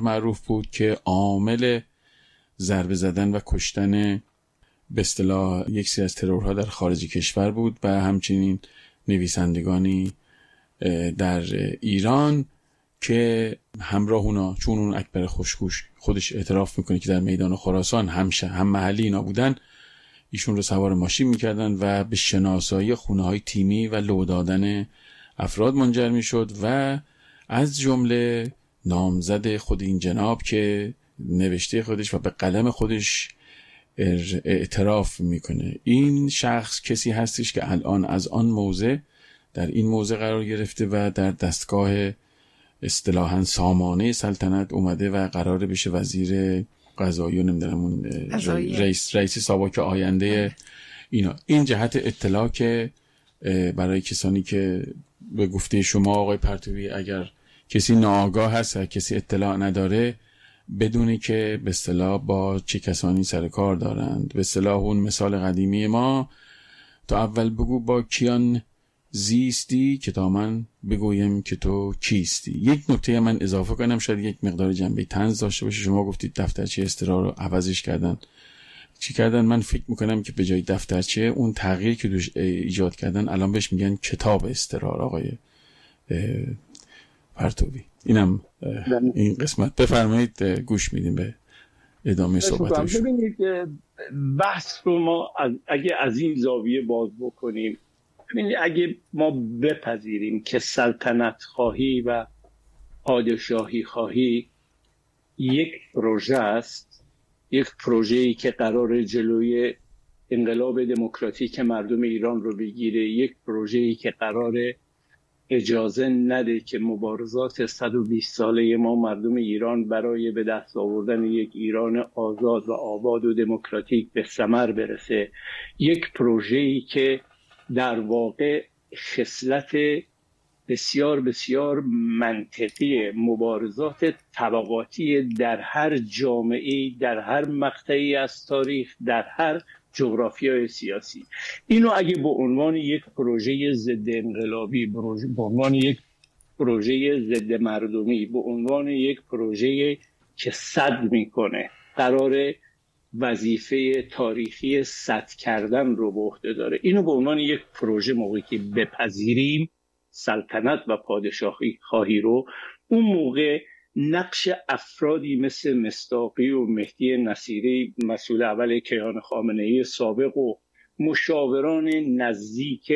معروف بود که عامل ضربه زدن و کشتن به اصطلاح یک سری از ترورها در خارج کشور بود و همچنین نویسندگانی در ایران که همراه اونا، چون اون اکبر خوشگوش خودش اعتراف میکنه که در میدان خراسان هم محلی اینا بودن، ایشون رو سوار ماشین میکردن و به شناسایی خونه‌های تیمی و لو دادن افراد منجر میشد و از جمله نامزد خود این جناب که نوشته خودش و به قلم خودش اعتراف میکنه. این شخص کسی هستش که الان از آن موضع در این موضع قرار گرفته و در دستگاه اصطلاحاً سامانه سلطنت اومده و قراره بشه وزیر قضایی و نمیدونم اون رئیس ساواک آینده اینا. این جهت اطلاع که برای کسانی که به گفته شما آقای پرتوی اگر کسی ناآگاه هست و کسی اطلاع نداره بدونی که به اصطلاح با چه کسانی سر کار دارند. به اصطلاح اون مثال قدیمی ما تو اول بگو با کیان زیستی که تا من بگویم که تو کیستی. یک نکته من اضافه کنم، شاید یک مقدار جنبه طنز داشته باشه. شما گفتید دفترچه استرار رو عوضش کردن. چی کردن؟ من فکر میکنم که به جای دفترچه اون تغییر که دوش ایجاد کردن الان بهش میگن کتاب استرار. آقای پرتوی اینم این قسمت بفرمایید، گوش میدیم به ادامه صحبتش. ببینید بحث رو ما اگه از این زاویه باز بکنیم، ببینید اگه ما بپذیریم که سلطنت خواهی و پادشاهی خواهی یک پروژه است، یک پروژه‌ای که قرار جلوی انقلاب دموکراتیک مردم ایران رو بگیره، یک پروژه‌ای که قرار اجازه نده که مبارزات 120 ساله ما مردم ایران برای به دست آوردن یک ایران آزاد و آباد و دموکراتیک به ثمر برسه، یک پروژه‌ای که در واقع خصلت بسیار بسیار منطقی مبارزات طبقاتی در هر جامعه، در هر مقطعی از تاریخ، در هر جغرافیای سیاسی، اینو اگه به عنوان یک پروژه ضد انقلابی، به عنوان یک پروژه ضد مردمی، به عنوان یک پروژه که سد میکنه، قرار وظیفه تاریخی سد کردن رو به عهده داره، اینو به عنوان یک پروژه موقعی که بپذیریم سلطنت و پادشاهی خواهی رو، اون موقع نقش افرادی مثل مصداقی و مهدی نصیری مسئول اول کیهان خامنه‌ای سابق و مشاوران نزدیک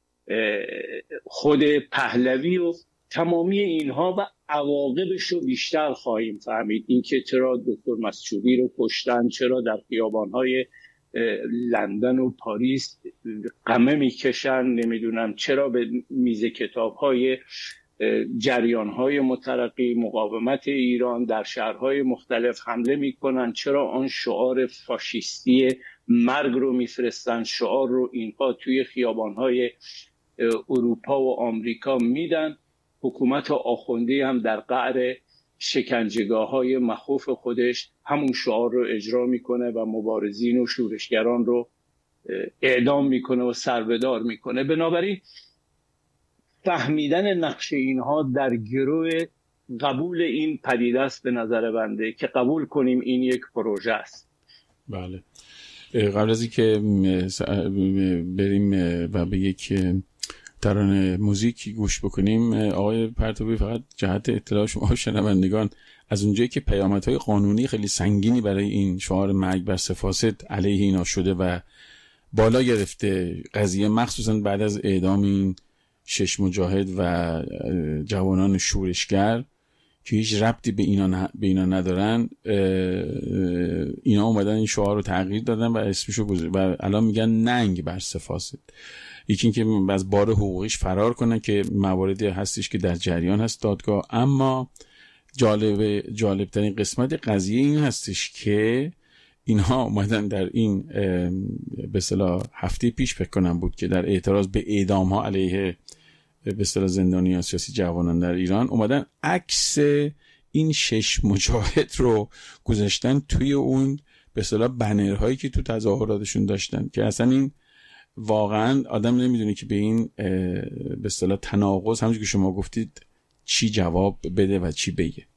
خود پهلوی و تمامی اینها و عواقبش رو بیشتر خواهیم فهمید. اینکه چرا دکتر مسعودی رو کشتن، چرا در خیابان‌های لندن و پاریس قمه میکشن، نمیدونم چرا به میز کتاب‌های جریان‌های مترقی مقاومت ایران در شهرهای مختلف حمله میکنن، چرا آن شعار فاشیستی مرگ رو میفرستن، شعار رو اینها توی خیابان‌های اروپا و آمریکا میدن. حکومت آخوندی هم در قعر شکنجهگاه‌های مخوف خودش همون شعار رو اجرا میکنه و مبارزین و شورشگران رو اعدام میکنه و سربدار میکنه. بنابراین فهمیدن نقش اینها در گروه قبول این پدیده است به نظر بنده که قبول کنیم این یک پروژه است. بله، قبل از اینکه بریم و به یک ترانه موزیک گوش بکنیم، آقای پرتوی فقط جهت اطلاع شما شنوندگان، از اونجایی که پیامدهای قانونی خیلی سنگینی برای این شعار مرگ بر سفاسد علیه اینا شده و بالا گرفته قضیه، مخصوصا بعد از اعدام این 6 مجاهد و جوانان شورشگر که هیچ ربطی به اینا ندارن، اینا اومدن این شعار رو تغییر دادن و اسمشو گذاشتن و الان میگن ننگ بر سفاسد. یکی این که از بار حقوقیش فرار کنه که مواردی هستش که در جریان هست دادگاه. اما جالب ترین قسمت قضیه این هستش که اینها اومدن در این به اصطلاح هفته پیش فکر کنم بود که در اعتراض به اعدام ها علیه به اصطلاح زندانیان سیاسی جوانان در ایران اومدن عکس این 6 مجاهد رو گذاشتن توی اون به اصطلاح بنرهایی که تو تظاهراتشون داشتن، که اصلا این واقعا آدم نمیدونه که به این به اصطلاح تناقض همونجوری که شما گفتید چی جواب بده و چی بگه.